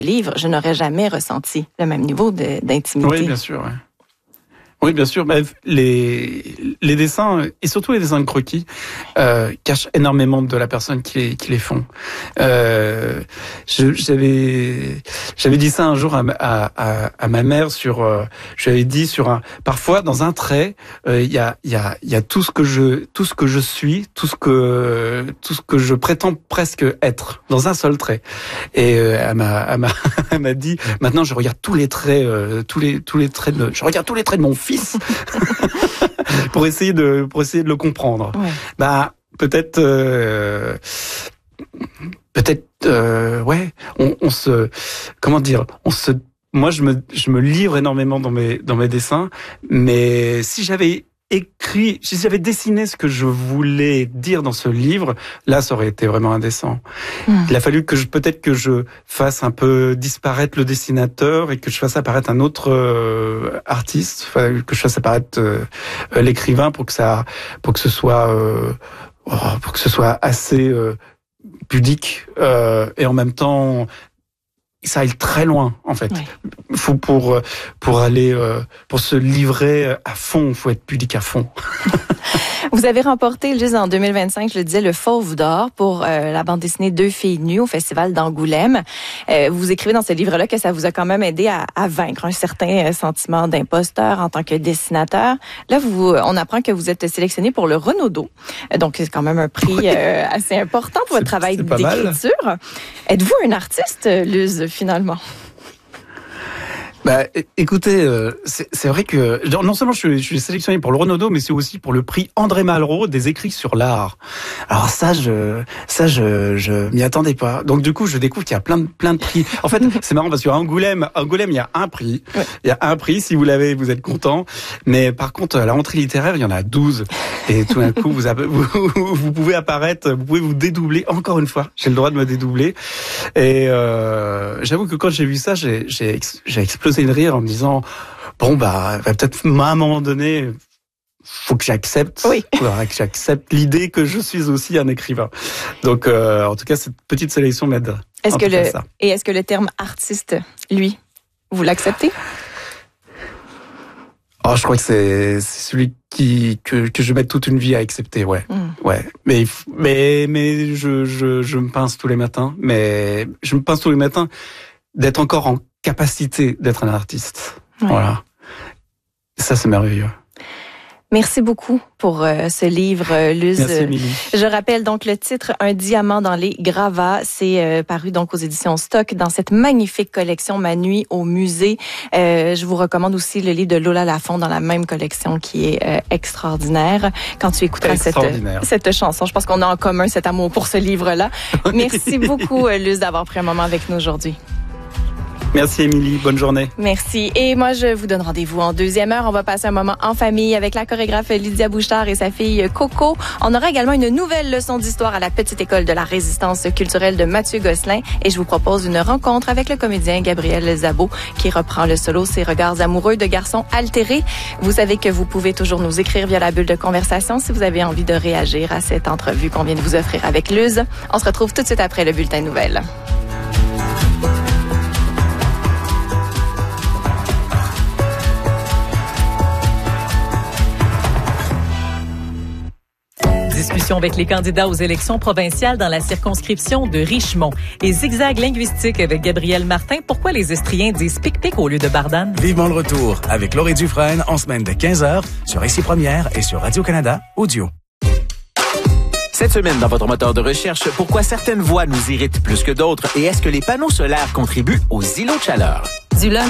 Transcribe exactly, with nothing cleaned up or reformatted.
livre, je n'aurais jamais ressenti le même niveau de, d'intimité. Oui, bien sûr, ouais. Oui, bien sûr. Mais les les dessins et surtout les dessins de croquis euh, cachent énormément de la personne qui les qui les font. Euh, je, j'avais j'avais dit ça un jour à à à ma mère sur. Euh, je lui avais dit sur un. Parfois dans un trait, il euh, y a il y a il y a tout ce que je tout ce que je suis, tout ce que tout ce que je prétends presque être dans un seul trait. Et euh, elle m'a elle m'a elle m'a dit maintenant je regarde tous les traits euh, tous les tous les traits de je regarde tous les traits de mon fils. pour essayer de pour essayer de le comprendre. Ouais. Bah peut-être euh, peut-être euh, ouais, on, on se comment dire, on se moi je me je me livre énormément dans mes dans mes dessins, mais si j'avais écrit, si j'avais dessiné ce que je voulais dire dans ce livre, là, ça aurait été vraiment indécent. Mmh. Il a fallu que je, peut-être que je fasse un peu disparaître le dessinateur et que je fasse apparaître un autre euh, artiste, que je fasse apparaître euh, l'écrivain pour que ça, pour que ce soit, euh, oh, pour que ce soit assez euh, pudique euh, et en même temps ça aille très loin en fait. Oui. Faut pour pour aller euh, pour se livrer à fond, faut être pudique à fond. Vous avez remporté juste en deux mille vingt-cinq, je le disais, le Fauve d'or pour euh, la bande dessinée Deux filles nues au Festival d'Angoulême. Euh, vous écrivez dans ce livre-là que ça vous a quand même aidé à, à vaincre un certain sentiment d'imposteur en tant que dessinateur. Là, vous, on apprend que vous êtes sélectionné pour le Renaudot. Donc, c'est quand même un prix oui. euh, assez important pour votre travail d'écriture. Mal. Êtes-vous un artiste, Luz, finalement? Bah, écoutez, euh, c'est, c'est vrai que non seulement je suis, je suis sélectionné pour le Renaudot, mais c'est aussi pour le prix André Malraux des écrits sur l'art. Alors ça, je, ça, je, je m'y attendais pas. Donc du coup, je découvre qu'il y a plein de, plein de prix. En fait, c'est marrant parce qu'à Angoulême, Angoulême, il y a un prix. Ouais. Il y a un prix. Si vous l'avez, vous êtes content. Mais par contre, à la rentrée littéraire, il y en a douze. Et tout d'un coup, vous, avez, vous, vous pouvez apparaître, vous pouvez vous dédoubler. Encore une fois, j'ai le droit de me dédoubler. Et euh, j'avoue que quand j'ai vu ça, j'ai, j'ai, j'ai explosé de rire en me disant bon bah peut-être à un moment donné faut que j'accepte oui. faudra que j'accepte l'idée que je suis aussi un écrivain. Donc euh, en tout cas cette petite sélection m'aide. Est-ce que le ça. Et est-ce que le terme artiste, lui, vous l'acceptez? Oh, je crois que c'est, c'est celui qui que que je mette toute une vie à accepter, ouais, mm. ouais. Mais mais mais je je je me pince tous les matins, mais je me pince tous les matins d'être encore en capacité d'être un artiste. Ouais. Voilà. Ça, c'est merveilleux. Merci beaucoup pour euh, ce livre, euh, Luz. Merci, Émilie. Je rappelle donc le titre, Un diamant dans les gravats. C'est euh, paru donc aux éditions Stock dans cette magnifique collection Ma nuit au musée. Euh, je vous recommande aussi le livre de Lola Lafont dans la même collection qui est euh, extraordinaire. Quand tu écouteras cette, cette chanson, je pense qu'on a en commun cet amour pour ce livre-là. Merci beaucoup, euh, Luz, d'avoir pris un moment avec nous aujourd'hui. Merci Émilie, bonne journée. Merci. Et moi, je vous donne rendez-vous en deuxième heure. On va passer un moment en famille avec la chorégraphe Lydia Bouchard et sa fille Coco. On aura également une nouvelle leçon d'histoire à la Petite École de la Résistance culturelle de Mathieu Gosselin. Et je vous propose une rencontre avec le comédien Gabriel Zabo qui reprend le solo Ses regards amoureux de garçons altérés. Vous savez que vous pouvez toujours nous écrire via la bulle de conversation si vous avez envie de réagir à cette entrevue qu'on vient de vous offrir avec Luz. On se retrouve tout de suite après le bulletin de nouvelles. Discussion avec les candidats aux élections provinciales dans la circonscription de Richemont. Et zigzag linguistique avec Gabriel Martin. Pourquoi les Estriens disent pic-pic au lieu de bardane? Vivement le retour avec Laurie Dufresne en semaine de quinze heures sur Ici Première et sur Radio-Canada Audio. Cette semaine, dans votre moteur de recherche, pourquoi certaines voix nous irritent plus que d'autres et est-ce que les panneaux solaires contribuent aux îlots de chaleur? Du lundi